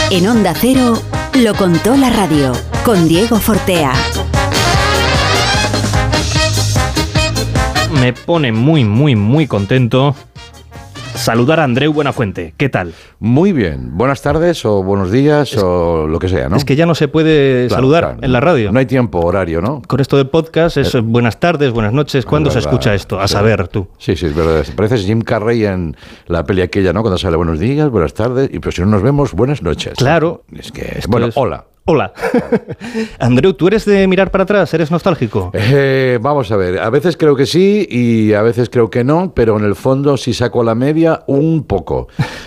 En Onda Cero, lo contó la radio, con Diego Fortea. Me pone muy contento saludar a Andreu Buenafuente. ¿Qué tal? Muy bien. Buenas tardes o buenos días o lo que sea, ¿no? Es que ya no se puede saludar en la radio. No hay tiempo horario, ¿no? Con esto de podcast es buenas tardes, buenas noches. ¿Cuándo se escucha esto? A saber, tú. Sí, es verdad. Pareces Jim Carrey en la peli aquella, ¿no? Cuando sale buenos días, buenas tardes, y pues si no nos vemos, buenas noches. Claro. Hola. Hola. Andreu, ¿tú eres de mirar para atrás? ¿Eres nostálgico? Vamos a ver, a veces creo que sí y a veces creo que no, pero en el fondo si saco la media, un poco.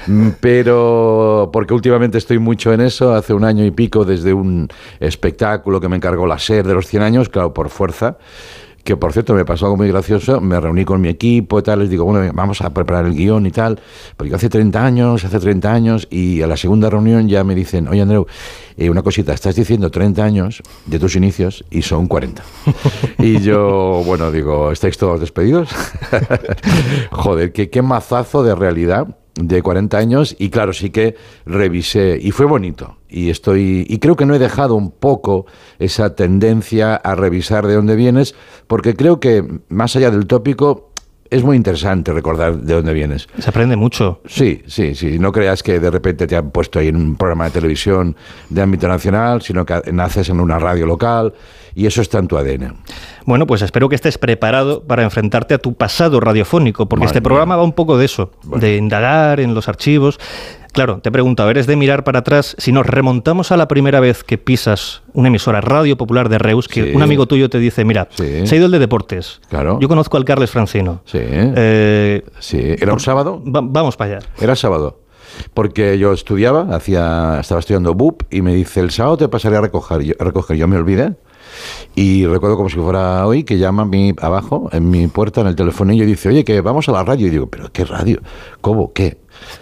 Pero porque últimamente estoy mucho en eso, hace un año y pico desde un espectáculo que me encargó la SER de los 100 años, claro, por fuerza. Que, por cierto, me pasó algo muy gracioso, me reuní con mi equipo y tal, les digo, bueno, vamos a preparar el guión y tal, porque hace 30 años, y a la segunda reunión ya me dicen, oye, Andreu, una cosita, estás diciendo 30 años de tus inicios y son 40. Y yo, bueno, digo, ¿estáis todos despedidos? Joder, qué mazazo de realidad. De 40 años, y claro, sí que revisé, y fue bonito, y creo que no he dejado un poco esa tendencia a revisar de dónde vienes, porque creo que, más allá del tópico, es muy interesante recordar de dónde vienes. Se aprende mucho. Sí. No creas que de repente te han puesto ahí en un programa de televisión de ámbito nacional, sino que naces en una radio local, y eso está en tu ADN. Bueno, pues espero que estés preparado para enfrentarte a tu pasado radiofónico, porque este programa va un poco de eso, de indagar en los archivos. Claro, te he preguntado, ¿eres de mirar para atrás? Si nos remontamos a la primera vez que pisas una emisora Radio Popular de Reus, que un amigo tuyo te dice, mira, se ha ido el de deportes. Claro. Yo conozco al Carles Francino. Sí. ¿Era un sábado? Vamos para allá. Era sábado. Porque yo estudiaba, estaba estudiando BUP, y me dice, el sábado te pasaré a recoger. Yo me olvidé. Y recuerdo como si fuera hoy que llama abajo en mi puerta en el telefonillo y dice, oye, que vamos a la radio. Y digo, ¿pero qué radio? ¿Cómo? ¿Qué?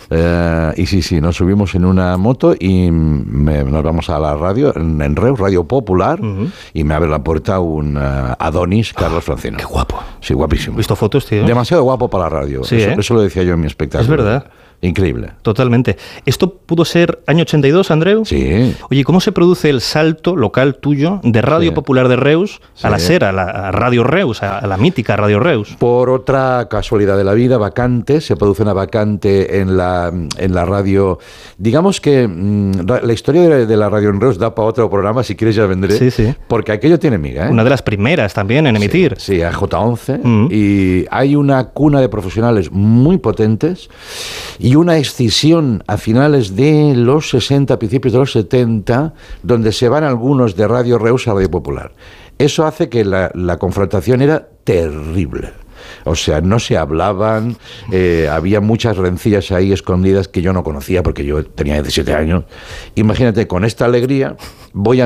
Y sí, nos subimos en una moto y nos vamos a la radio, en Reus, Radio Popular, y me abre la puerta un Adonis Carlos Francino. ¡Qué guapo! Sí, guapísimo. ¿Has visto fotos, tío? Demasiado guapo para la radio. Sí, eso lo decía yo en mi espectáculo. Es verdad. Increíble. Totalmente. ¿Esto pudo ser año 82, Andreu? Sí. Oye, ¿cómo se produce el salto local tuyo de Radio Popular de Reus a la SER, a Radio Reus, a la mítica Radio Reus? Por otra casualidad de la vida, se produce una vacante en la radio. Digamos que la historia de la radio en Reus da para otro programa, si quieres ya vendré. Sí. Porque aquello tiene miga, ¿eh? Una de las primeras también en emitir. Sí, a J11. Y hay una cuna de profesionales muy potentes y una escisión a finales de los 60, principios de los 70, donde se van algunos de Radio Reus a Radio Popular. Eso hace que la confrontación era terrible. O sea, no se hablaban, había muchas rencillas ahí escondidas que yo no conocía porque yo tenía 17 años. Imagínate, con esta alegría voy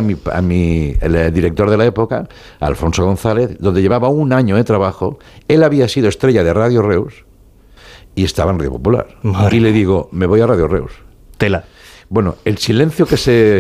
el director de la época, Alfonso González, donde llevaba un año de trabajo. Él había sido estrella de Radio Reus y estaba en Radio Popular. Madre. Y le digo, me voy a Radio Reus. Tela. Bueno, el silencio que se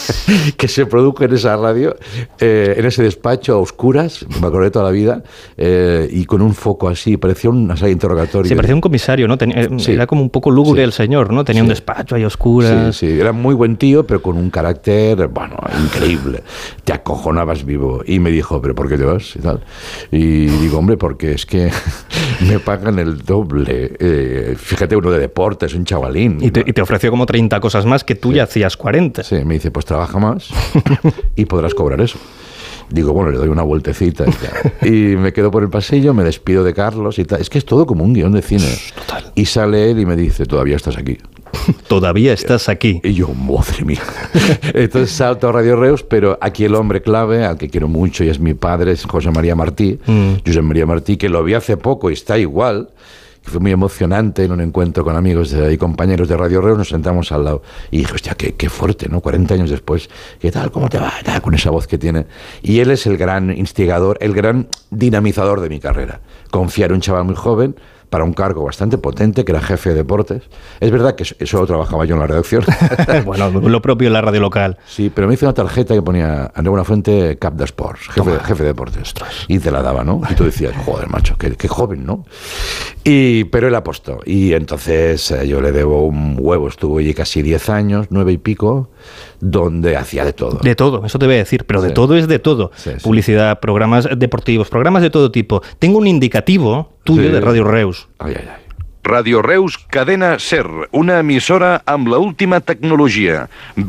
produjo en esa radio, en ese despacho a oscuras, me acordé toda la vida, y con un foco así, parecía una sala de interrogatorio. Sí, parecía un comisario, ¿no? Era como un poco lúgubre el señor, ¿no? Tenía un despacho ahí a oscuras. Sí, era muy buen tío, pero con un carácter, increíble. Te acojonabas vivo. Y me dijo, ¿pero por qué te vas? Y tal. Y digo, hombre, porque es que me pagan el doble. Fíjate, uno de deportes, un chavalín. Y te ofreció como 30 cosas más que tú ya hacías 40. Sí, me dice, pues trabaja más y podrás cobrar eso. Digo, bueno, le doy una vueltecita y me quedo por el pasillo, me despido de Carlos y tal. Es que es todo como un guión de cine. Total. Y sale él y me dice, todavía estás aquí. Todavía estás aquí. Y yo, madre mía. Entonces salto a Radio Reus, pero aquí el hombre clave, al que quiero mucho y es mi padre, es José María Martí, Josep María Martí, que lo vi hace poco y está igual. Fue muy emocionante en un encuentro con amigos y compañeros de Radio Reus, nos sentamos al lado y dije, hostia, qué fuerte, ¿no? 40 años después, ¿qué tal? ¿Cómo te va? Con esa voz que tiene. Y él es el gran instigador, el gran dinamizador de mi carrera. Confiar en un chaval muy joven para un cargo bastante potente, que era jefe de deportes. Es verdad que eso lo trabajaba yo en la redacción. Bueno, lo propio en la radio local. Sí, pero me hizo una tarjeta que ponía Andreu Buenafuente, Cap de Sports, jefe de deportes. Y te la daba, ¿no? Y tú decías, joder, macho, qué joven, ¿no? Pero él apostó. Y entonces yo le debo un huevo. Estuvo allí casi 10 años, 9 y pico, donde hacía de todo. De todo, eso te voy a decir, pero de todo es de todo. Sí. Publicidad, programas deportivos, programas de todo tipo. Tengo un indicativo tuyo de Radio Reus. Ai, ai, ai. Radio Reus, cadena SER, una emissora amb la última tecnologia,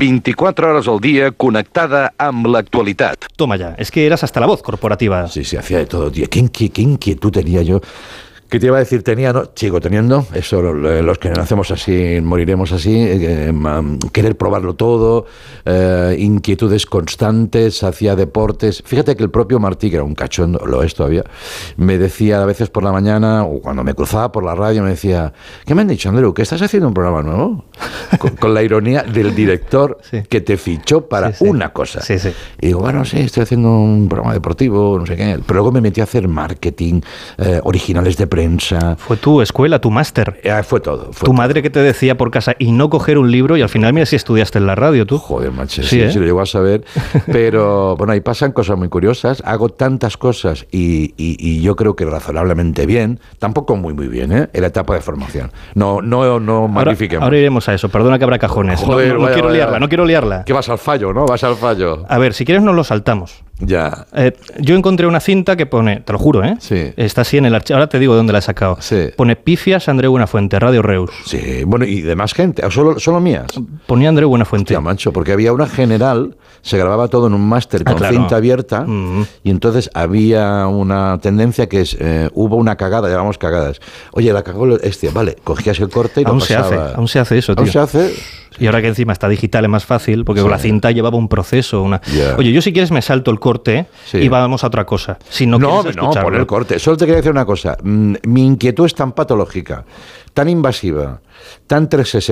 24 hores al dia connectada amb l'actualitat. Toma ya, es que eras hasta la voz corporativa. Sí, hacía de todo, tío. ¿Qué inquietud tenía yo? ¿Qué te iba a decir? Tenía, ¿no? Sigo teniendo, eso, los que nacemos así, moriremos así, querer probarlo todo, inquietudes constantes, hacía deportes. Fíjate que el propio Martí, que era un cachondo, lo es todavía, me decía a veces por la mañana, o cuando me cruzaba por la radio, me decía, ¿qué me han dicho, Andreu? ¿Que estás haciendo un programa nuevo? Con la ironía del director sí. que te fichó para una cosa. Sí, sí. Y digo, bueno, sí, estoy haciendo un programa deportivo, no sé qué. Pero luego me metí a hacer marketing, originales de prensa. Fue tu escuela, tu máster. Fue todo. Tu madre que te decía por casa y no coger un libro y al final mira si estudiaste en la radio tú. Joder, macho, sí, sí lo llego a saber. Pero bueno, ahí pasan cosas muy curiosas. Hago tantas cosas y yo creo que razonablemente bien. Tampoco muy bien, ¿eh? En la etapa de formación. No magnifiquemos. Ahora iremos a eso. Perdona que habrá cajones. Joder, No quiero liarla. Que vas al fallo, ¿no? Vas al fallo. A ver, si quieres nos lo saltamos. Ya. Yo encontré una cinta que pone, te lo juro, Sí. Está así en el archivo. Ahora te digo dónde la he sacado. Sí. Pone Pifias Andreu Buenafuente, Radio Reus. Sí, bueno, y de más gente, solo mías. Ponía Andreu Buenafuente. Hostia, macho, porque había una general, se grababa todo en un máster con claro. cinta abierta, y entonces había una tendencia que es, hubo una cagada, llamamos cagadas. Oye, la cagó vale, cogías el corte y lo pasaba. Aún se hace eso, tío. Aún se hace. Y ahora que encima está digital es más fácil, porque con la cinta llevaba un proceso. Yeah. Oye, yo si quieres me salto el corte y vamos a otra cosa. Si no quieres escucharlo. Pon el corte. Solo te quería decir una cosa. Mi inquietud es tan patológica, tan invasiva, tan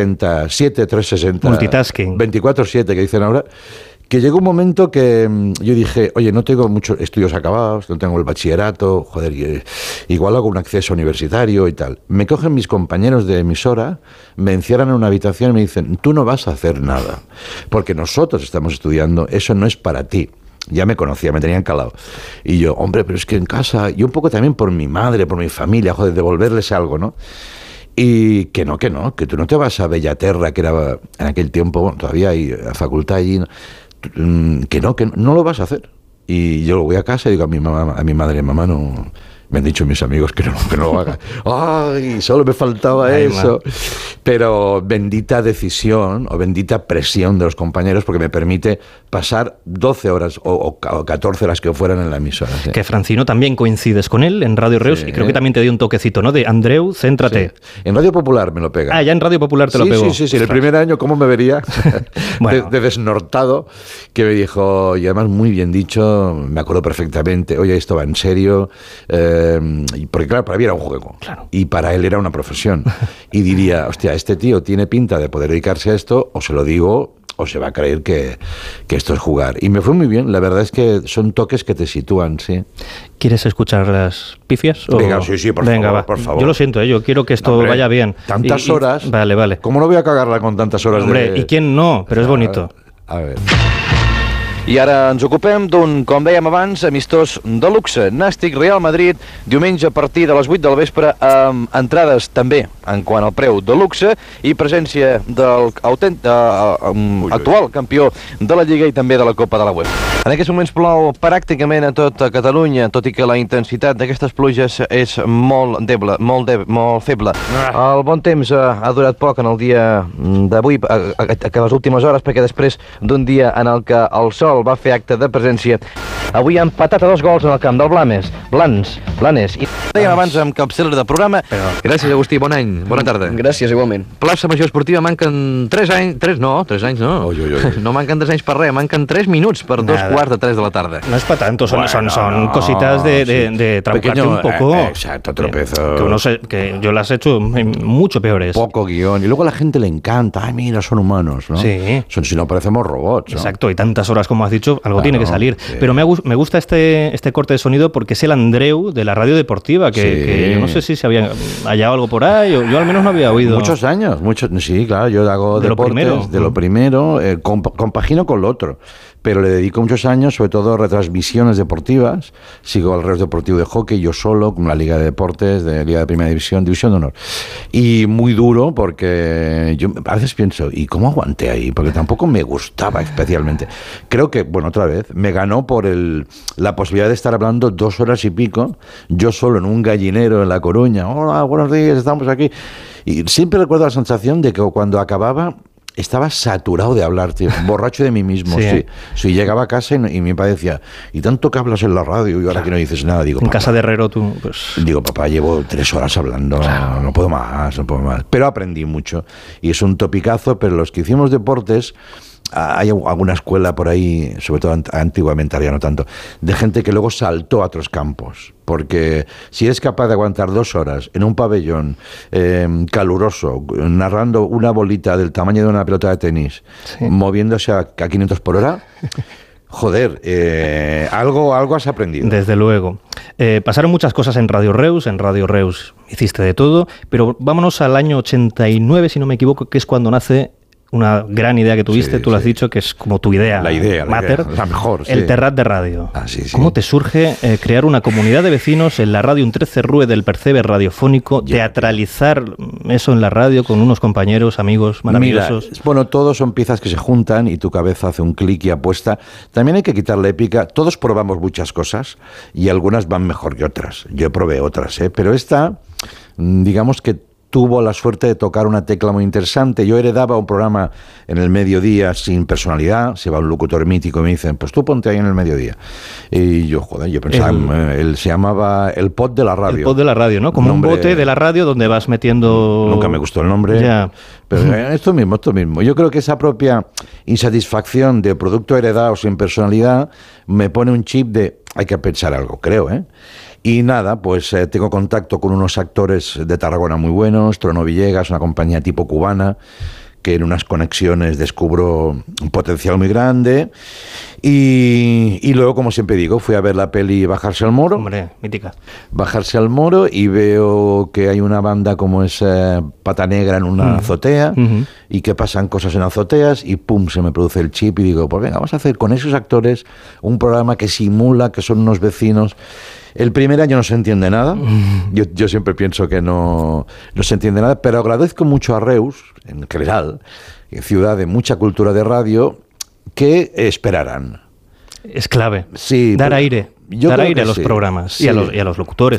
360, multitasking, 24/7 que dicen ahora, que llegó un momento que yo dije, oye, no tengo muchos estudios acabados, no tengo el bachillerato, joder, igual hago un acceso universitario y tal. Me cogen mis compañeros de emisora, me encierran en una habitación y me dicen, tú no vas a hacer nada, porque nosotros estamos estudiando, eso no es para ti. Ya me conocía, me tenían calado. Y yo, hombre, pero es que en casa, y un poco también por mi madre, por mi familia, joder, devolverles algo, ¿no? Y que tú no te vas a Bellaterra, que era en aquel tiempo, bueno, todavía hay facultad allí, ¿no? Que no lo vas a hacer. Y yo voy a casa y digo a mi madre, mamá, no, me han dicho mis amigos que no lo haga. Ay, solo me faltaba eso. Pero bendita decisión o bendita presión de los compañeros, porque me permite pasar 12 horas o 14 horas que fueran en la emisora. ¿Sí? Que Francino también coincides con él en Radio Reus, y creo que también te dio un toquecito, ¿no? De Andreu, céntrate. Sí. En Radio Popular me lo pega. Ah, ya en Radio Popular te lo pegó. Sí. El primer año, ¿cómo me vería? Bueno. de desnortado, que me dijo, y además muy bien dicho, me acuerdo perfectamente, oye, esto va en serio, porque claro, para mí era un juego. Claro. Y para él era una profesión. Y diría, hostia, este tío tiene pinta de poder dedicarse a esto, o se lo digo, o se va a creer que esto es jugar. Y me fue muy bien, la verdad es que son toques que te sitúan, sí. ¿Quieres escuchar las pifias? Venga, sí, por favor. Yo lo siento, yo quiero que esto vaya bien. Tantas horas. Vale. ¿Cómo no voy a cagarla con tantas horas? Hombre, ¿y quién no? Pero es bonito. A ver. I ara ens ocupem d'un, com dèiem abans, amistós de luxe. Nàstic Real Madrid, diumenge a partir de les 8 del vespre, amb entrades també en quant al preu de luxe i presència del actual campió de la Lliga i també de la Copa de la UEFA. En aquests moments plou pràcticament a tota Catalunya, tot i que la intensitat d'aquestes pluges és molt feble. El bon temps ha durat poc en el dia d'avui, que les últimes hores, perquè després d'un dia en el que el sol va fer acte de presència, avui ha empatat a 2 gols en el camp del Blanes. I dèiem abans amb capçalera de programa. Gràcies, Agustí, bon any, bona tarda. Gràcies, igualment. Plaça Major Esportiva manquen 3 anys, 3 anys no. Ui. No manquen 3 anys per res, manquen 3 minuts per 2:45 de la tarda. No es para tanto, son cositas de trabucarte un poco. Exacto, tropezo. Que yo las he hecho mucho peores. Poco guión. Y luego a la gente le encanta. Ay, mira, son humanos, ¿no? Sí. Si no parecemos robots, ¿no? Exacto, y tantas horas como has dicho, algo tiene que salir. Sí. Pero me gusta este corte de sonido porque es el Andreu de la radio deportiva, que yo no sé si se había hallado algo por ahí, yo al menos no había oído. Muchos años, sí, claro, yo hago deportes, de lo primero, compagino con lo otro, pero le dedico muchos años, sobre todo a retransmisiones deportivas. Sigo al Reus Deportivo de Hockey, yo solo, con la Liga de Deportes, de Liga de Primera División, División de Honor. Y muy duro porque yo a veces pienso, ¿y cómo aguanté ahí? Porque tampoco me gustaba especialmente. Creo que, bueno, otra vez, me ganó por la posibilidad de estar hablando 2 horas y pico, yo solo en un gallinero en La Coruña. Hola, buenos días, estamos aquí. Y siempre recuerdo la sensación de que cuando acababa estaba saturado de hablar, tío, borracho de mí mismo. Sí, llegaba a casa y mi padre decía, y tanto que hablas en la radio y ahora que no dices nada. Digo, en casa de Herrero tú, pues... Digo, papá, llevo 3 horas hablando, claro. no puedo más. Pero aprendí mucho y es un topicazo, pero los que hicimos deportes, hay alguna escuela por ahí, sobre todo antiguamente, ahora ya no tanto, de gente que luego saltó a otros campos. Porque si eres capaz de aguantar 2 horas en un pabellón caluroso, narrando una bolita del tamaño de una pelota de tenis, moviéndose a 500 por hora... Joder, algo has aprendido. Desde luego. Pasaron muchas cosas en Radio Reus hiciste de todo, pero vámonos al año 89, si no me equivoco, que es cuando nace una gran idea que tuviste, tú lo has dicho, que es como tu idea, la mejor. El Terrat de Radio. Sí. ¿Cómo te surge crear una comunidad de vecinos en la radio, un 13 Rue del Percebe radiofónico, teatralizar eso en la radio con unos compañeros, amigos maravillosos? Mira, bueno, todos son piezas que se juntan y tu cabeza hace un clic y apuesta. También hay que quitarle épica. Todos probamos muchas cosas y algunas van mejor que otras. Yo probé otras, pero esta, digamos que tuvo la suerte de tocar una tecla muy interesante. Yo heredaba un programa en el mediodía sin personalidad, se va un locutor mítico y me dicen, pues tú ponte ahí en el mediodía. Y yo pensaba, él se llamaba El Pod de la Radio. El Pod de la Radio, ¿no? Como un bote de la radio donde vas metiendo... Nunca me gustó el nombre. Ya. Pero esto mismo. Yo creo que esa propia insatisfacción de producto heredado sin personalidad me pone un chip de hay que pensar algo, creo, Y nada, pues tengo contacto con unos actores de Tarragona muy buenos, Trono Villegas, una compañía tipo cubana, que en unas conexiones descubro un potencial muy grande. Y luego, como siempre digo, fui a ver la peli Bajarse al Moro. Hombre, mítica. Bajarse al Moro y veo que hay una banda como es Pata Negra en una azotea y que pasan cosas en azoteas y pum, se me produce el chip y digo, pues venga, vamos a hacer con esos actores un programa que simula que son unos vecinos. El primer año no se entiende nada. Yo siempre pienso que no se entiende nada, pero agradezco mucho a Reus, en general, ciudad de mucha cultura de radio, que esperaran. Es clave. Sí, dar aire. Dar aire a los programas y a los locutores.